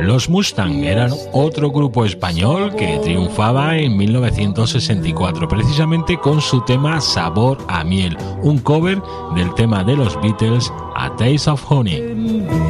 Los Mustang eran otro grupo español que triunfaba en 1964, precisamente con su tema Sabor a Miel, un cover del tema de los Beatles, A Taste of Honey.